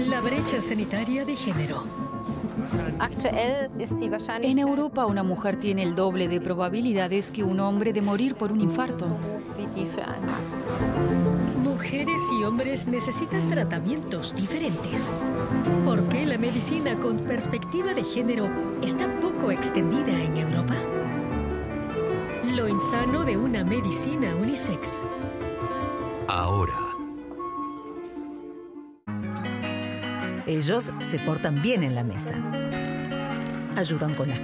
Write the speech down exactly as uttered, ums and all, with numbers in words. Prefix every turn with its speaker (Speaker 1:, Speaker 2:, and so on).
Speaker 1: La brecha sanitaria de género.
Speaker 2: En Europa, una mujer tiene el doble de probabilidades que un hombre de morir por un infarto.
Speaker 1: Mujeres y hombres necesitan tratamientos diferentes. ¿Por qué la medicina con perspectiva de género está poco extendida en Europa? Lo insano de una medicina unisex.
Speaker 3: Ahora.
Speaker 4: Ellos se portan bien en la mesa. Ayudan con las